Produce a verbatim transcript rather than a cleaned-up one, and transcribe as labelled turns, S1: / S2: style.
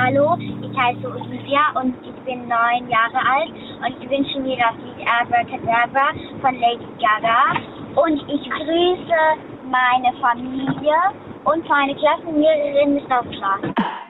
S1: Hallo, ich heiße Olivia und ich bin neun Jahre alt und ich wünsche mir das Lied Abracadabra von Lady Gaga. Und ich grüße meine Familie und meine Klassenlehrerin Miss Klaas.